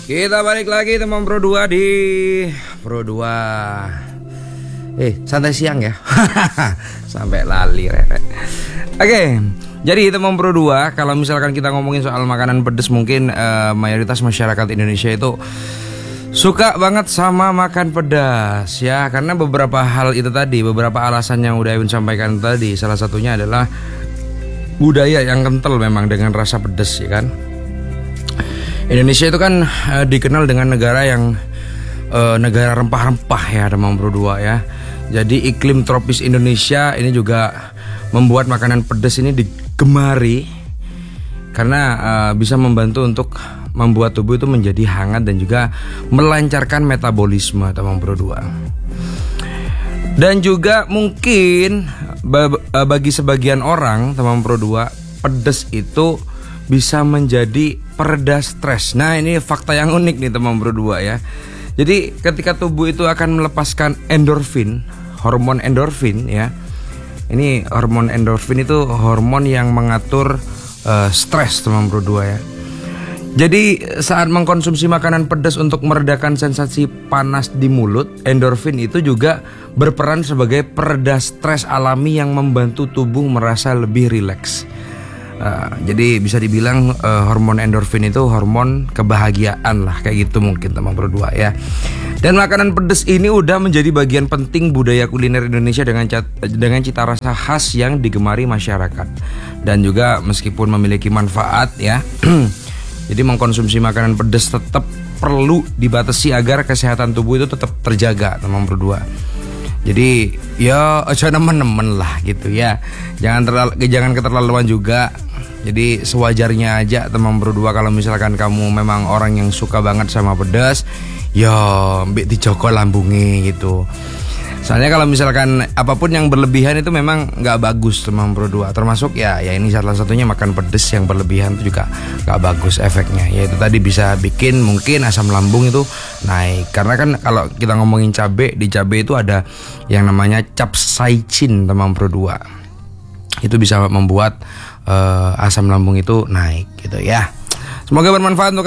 Kita balik lagi teman Pro 2 di Pro 2. Santai siang ya. Sampai lali Rere. Oke, jadi teman Pro 2, kalau misalkan kita ngomongin soal makanan pedas, mungkin mayoritas masyarakat Indonesia itu suka banget sama makan pedas ya, karena beberapa hal itu tadi, beberapa alasan yang udah Ewin sampaikan tadi. Salah satunya adalah budaya yang kental memang dengan rasa pedas ya kan. Indonesia itu kan dikenal dengan negara yang negara rempah-rempah ya teman Pro 2 ya. Jadi iklim tropis Indonesia ini juga membuat makanan pedas ini digemari karena bisa membantu untuk membuat tubuh itu menjadi hangat dan juga melancarkan metabolisme teman Pro 2. Dan juga mungkin bagi sebagian orang teman Pro 2, pedas itu bisa menjadi pereda stres. Nah, ini fakta yang unik nih teman Pro 2 ya. Jadi ketika tubuh itu akan melepaskan endorfin, hormon endorfin ya. Ini hormon endorfin itu hormon yang mengatur stres teman Pro 2 ya. Jadi saat mengkonsumsi makanan pedas untuk meredakan sensasi panas di mulut, endorfin itu juga berperan sebagai pereda stres alami yang membantu tubuh merasa lebih rileks. Jadi bisa dibilang hormon endorfin itu hormon kebahagiaan lah, kayak gitu mungkin teman Pro 2 ya. Dan makanan pedas ini udah menjadi bagian penting budaya kuliner Indonesia dengan cita rasa khas yang digemari masyarakat. Dan juga meskipun memiliki manfaat ya, jadi mengkonsumsi makanan pedas tetap perlu dibatasi agar kesehatan tubuh itu tetap terjaga teman Pro 2. Jadi ya aja nemen-nemen lah gitu ya. Jangan keterlaluan juga. Jadi sewajarnya aja teman Pro 2. Kalau misalkan kamu memang orang yang suka banget sama pedas, ya mbek dijogo lambunge gitu. Soalnya kalau misalkan apapun yang berlebihan itu memang nggak bagus teman Pro 2. Termasuk ya ini salah satunya makan pedas yang berlebihan itu juga nggak bagus efeknya. Ya itu tadi bisa bikin mungkin asam lambung itu naik. Karena kan kalau kita ngomongin cabai, di cabai itu ada yang namanya capsaicin teman Pro 2. Itu bisa membuat asam lambung itu naik gitu ya. Semoga bermanfaat untuk